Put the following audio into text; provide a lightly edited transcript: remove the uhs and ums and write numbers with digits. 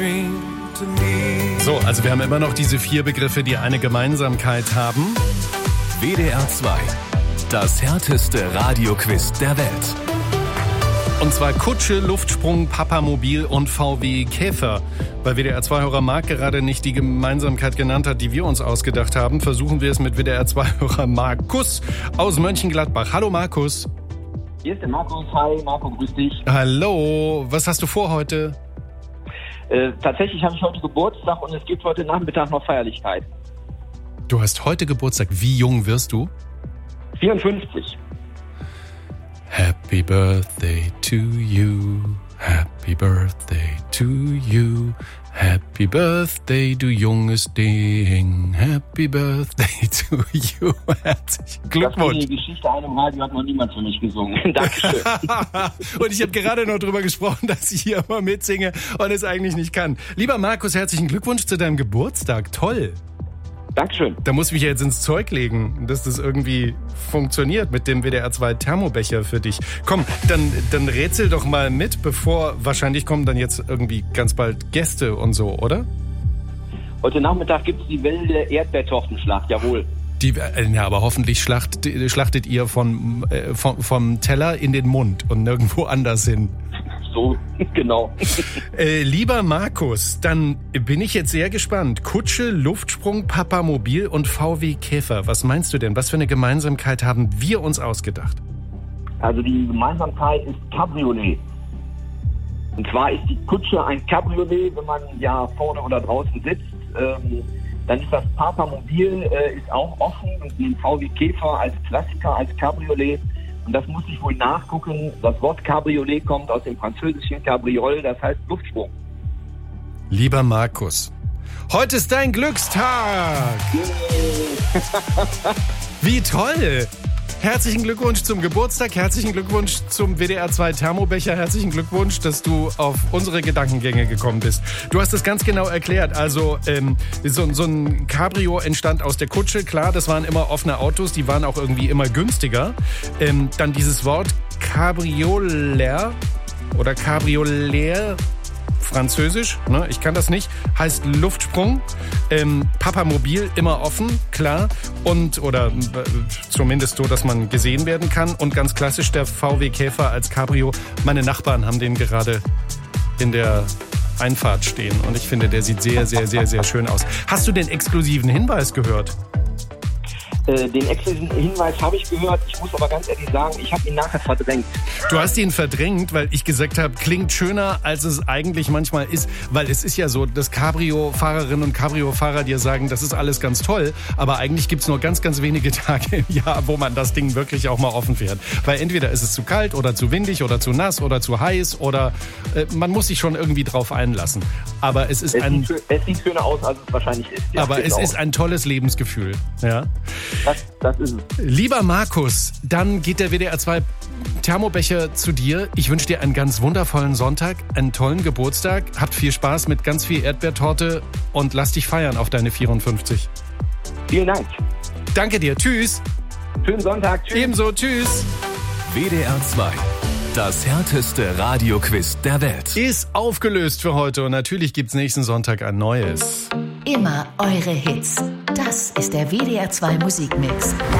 So, also wir haben immer noch diese 4 Begriffe, die eine Gemeinsamkeit haben. WDR 2, das härteste Radioquiz der Welt. Und zwar Kutsche, Luftsprung, Papamobil und VW Käfer. Weil WDR 2-Hörer Marc gerade nicht die Gemeinsamkeit genannt hat, die wir uns ausgedacht haben, versuchen wir es mit WDR 2-Hörer Markus aus Mönchengladbach. Hallo Markus. Hier ist der Markus. Hi Marco, grüß dich. Hallo, was hast du vor heute? Tatsächlich habe ich heute Geburtstag und es gibt heute Nachmittag noch Feierlichkeiten. Du hast heute Geburtstag. Wie jung wirst du? 54. Happy birthday to you. Happy birthday to you. Happy birthday, du junges Ding. Happy birthday to you. Herzlichen Glückwunsch. Die Geschichte einem Radio hat noch niemand für mich gesungen. Dankeschön. Und ich habe gerade noch drüber gesprochen, dass ich hier immer mitsinge und es eigentlich nicht kann. Lieber Markus, herzlichen Glückwunsch zu deinem Geburtstag. Toll. Dankeschön. Da muss ich mich jetzt ins Zeug legen, dass das irgendwie funktioniert mit dem WDR 2 Thermobecher für dich. Komm, dann rätsel doch mal mit, bevor wahrscheinlich kommen dann jetzt irgendwie ganz bald Gäste und so, oder? Heute Nachmittag gibt's die wilde Erdbeertortenschlacht, jawohl. Ja, aber hoffentlich schlachtet ihr vom Teller in den Mund und nirgendwo anders hin. So, genau. Lieber Markus, dann bin ich jetzt sehr gespannt. Kutsche, Luftsprung, Papamobil und VW Käfer. Was meinst du denn? Was für eine Gemeinsamkeit haben wir uns ausgedacht? Also die Gemeinsamkeit ist Cabriolet. Und zwar ist die Kutsche ein Cabriolet, wenn man ja vorne oder draußen sitzt. Dann ist das Papamobil ist auch offen und den VW Käfer als Klassiker, als Cabriolet. Und das muss ich wohl nachgucken. Das Wort Cabriolet kommt aus dem französischen Cabriole, das heißt Luftsprung. Lieber Markus, heute ist dein Glückstag. Wie toll. Herzlichen Glückwunsch zum Geburtstag, herzlichen Glückwunsch zum WDR 2 Thermobecher, herzlichen Glückwunsch, dass du auf unsere Gedankengänge gekommen bist. Du hast es ganz genau erklärt, also so ein Cabrio entstand aus der Kutsche, klar, das waren immer offene Autos, die waren auch irgendwie immer günstiger. Dann dieses Wort Cabriolet oder Cabriolet, Französisch, ne? Ich kann das nicht, heißt Luftsprung, Papamobil immer offen, klar, oder zumindest so, dass man gesehen werden kann und ganz klassisch der VW Käfer als Cabrio. Meine Nachbarn haben den gerade in der Einfahrt stehen und ich finde, der sieht sehr, sehr, sehr, sehr schön aus. Hast du den exklusiven Hinweis gehört? Den exklusiven Hinweis habe ich gehört. Ich muss aber ganz ehrlich sagen, ich habe ihn nachher verdrängt. Du hast ihn verdrängt, weil ich gesagt habe, klingt schöner, als es eigentlich manchmal ist. Weil es ist ja so, dass Cabrio-Fahrerinnen und Cabrio-Fahrer dir sagen, das ist alles ganz toll. Aber eigentlich gibt es nur ganz, ganz wenige Tage im Jahr, wo man das Ding wirklich auch mal offen fährt. Weil entweder ist es zu kalt oder zu windig oder zu nass oder zu heiß oder man muss sich schon irgendwie drauf einlassen. Aber es sieht schöner aus, als es wahrscheinlich ist. Ja, aber es ist ein tolles Lebensgefühl. Ja. Das ist es. Lieber Markus, dann geht der WDR 2 Thermobecher zu dir. Ich wünsche dir einen ganz wundervollen Sonntag, einen tollen Geburtstag. Habt viel Spaß mit ganz viel Erdbeertorte und lass dich feiern auf deine 54. Vielen Dank. Danke dir. Tschüss. Schönen Sonntag. Tschüss. Ebenso. Tschüss. WDR 2. Das härteste Radioquiz der Welt. Ist aufgelöst für heute und natürlich gibt's nächsten Sonntag ein neues. Immer eure Hits. Das ist der WDR 2 Musikmix.